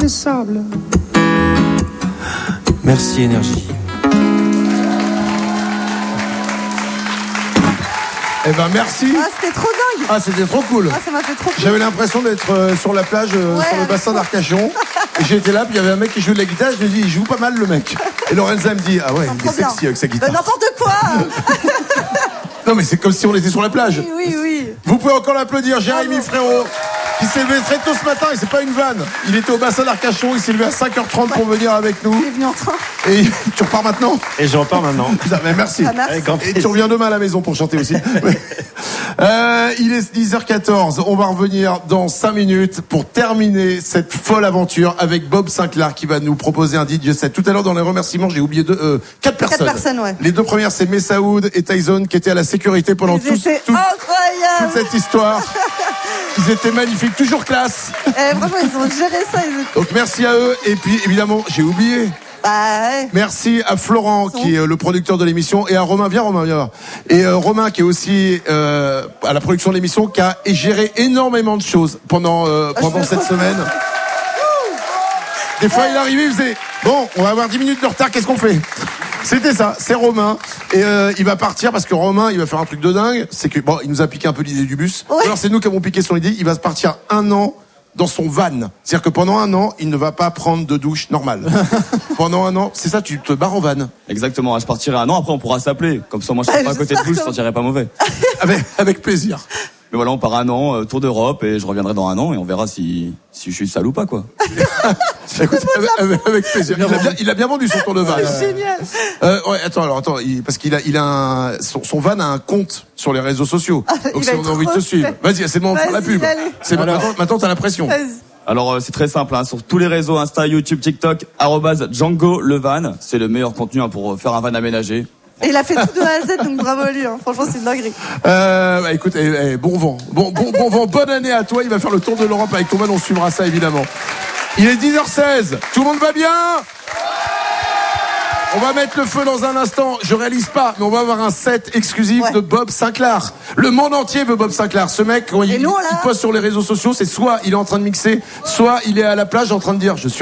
de sable. Merci Énergie. Eh ben merci. Ah, c'était trop dingue. Ah, c'était trop cool. Ah, ça m'a fait trop plaisir. J'avais l'impression d'être sur la plage, sur le bassin d'Arcachon. Et j'étais là, puis il y avait un mec qui jouait de la guitare. Je me dis, il joue pas mal le mec. Et Lorenza me dit, ah ouais, il est sexy avec sa guitare. N'importe quoi. Non, mais c'est comme si on était sur la plage. Oui. Vous pouvez encore l'applaudir, Jérémy Frérot, qui s'est levé très tôt ce matin, et c'est pas une vanne. Il était au bassin d'Arcachon, il s'est levé à 5h30 pour venir avec nous. Il est venu en train. Et tu repars maintenant? Et je repars maintenant. Mais merci. Ah, merci. Et tu reviens demain à la maison pour chanter aussi. Il est 10h14. On va revenir dans 5 minutes pour terminer cette folle aventure avec Bob Sinclair qui va nous proposer un DJ set. Tout à l'heure dans les remerciements, j'ai oublié 4 personnes. 4 personnes, ouais. Les 2 premières, c'est Messaoud et Tyson qui étaient à la sécurité pendant toute cette histoire. Ils étaient magnifiques, toujours classe. Franchement, ils ont géré ça. Donc merci à eux. Et puis évidemment, j'ai oublié. Ouais. Merci à Florent qui est le producteur de l'émission et à Romain. Viens Romain, viens. Et Romain qui est aussi à la production de l'émission, qui a géré énormément de choses pendant cette semaine. Des fois il arrivait, il faisait bon, on va avoir 10 minutes de retard, qu'est-ce qu'on fait? C'était ça, c'est Romain. Et il va partir parce que Romain, il va faire un truc de dingue. C'est que bon, il nous a piqué un peu l'idée du bus. Ouais. Alors c'est nous qui avons piqué son idée. Il va se partir 1 an dans son van. C'est-à-dire que pendant 1 an, il ne va pas prendre de douche normale. Pendant 1 an, c'est ça, tu te barres en van. Exactement, je partirai 1 an, après on pourra s'appeler. Comme ça, moi je serai pas à côté de vous, je ne sentirai pas mauvais. Avec plaisir. Mais voilà, on part 1 an, tour d'Europe, et je reviendrai dans 1 an, et on verra si je suis sale ou pas, quoi. Écoute, avec plaisir. Il a bien vendu son tour de van. C'est génial. Ouais, attends, parce qu'il a son van a un compte sur les réseaux sociaux. Donc si on a envie de te suivre, vas-y, c'est le moment de faire la pub. Maintenant t'as la pression. Alors c'est très simple, hein, sur tous les réseaux, Insta, YouTube, TikTok, @Django le van. C'est le meilleur contenu pour faire un van aménagé. Et il a fait tout de A à Z, donc bravo à lui. Hein. Franchement, c'est une dinguerie. Écoute, bon vent. Bon vent, bonne année à toi. Il va faire le tour de l'Europe avec ton van, on suivra ça évidemment. Il est 10h16. Tout le monde va bien? On va mettre le feu dans un instant. Je réalise pas, mais on va avoir un set exclusif de Bob Sinclair. Le monde entier veut Bob Sinclair. Ce mec, quand il poste sur les réseaux sociaux, c'est soit il est en train de mixer, soit il est à la plage en train de dire je suis